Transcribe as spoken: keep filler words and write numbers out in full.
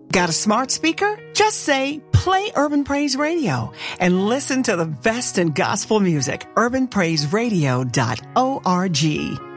Got a smart speaker? Just say, play Urban Praise Radio and listen to the best in gospel music. urban praise radio dot org.